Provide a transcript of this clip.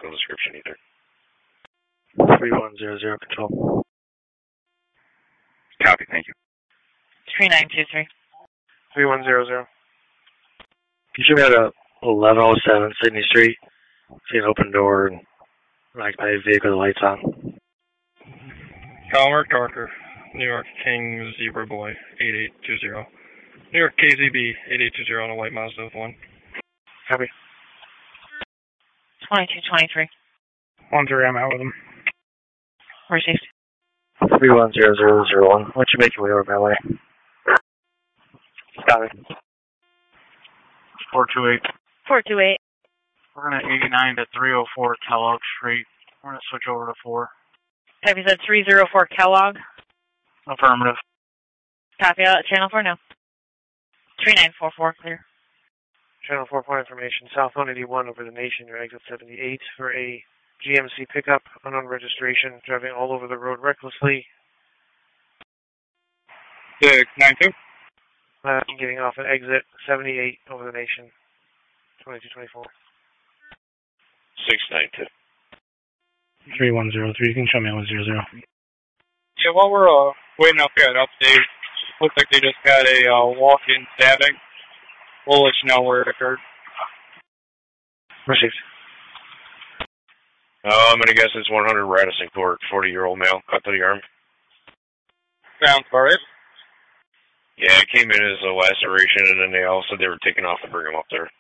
medical description either. 3100 control. Copy, thank you. 3923. 3100. You should be at 1107 Sydney Street. See an open door and an occupied vehicle with the lights on. Calmer Darker, New York King Zebra Boy, 8820. New York KZB, 8820 on a white Mazda 1. Copy. 2223. 1-3, I'm out with him. Received. 310001. Why don't you make your way over my way? Copy. 428. 428. We're going to 89 to 304 Kellogg Street. We're going to switch over to 4. Have you said 304 Kellogg? Affirmative. Copy. Channel 4 now. 3944, clear. Channel 4 point information. South 181 over the nation. Your exit 78 for a GMC pickup, unknown registration, driving all over the road recklessly. 692. Getting off at exit 78 over the nation. 2224. 692. 3103. You can show me 100. Yeah, while we're waiting up here at update, looks like they just got a walk-in stabbing. We'll let you know where it occurred. Received. I'm going to guess it's 100 Radisson Court, 40-year-old male, cut to the arm. Sounds about right. Yeah, it came in as a laceration, and then they all said they were taking off to bring him up there.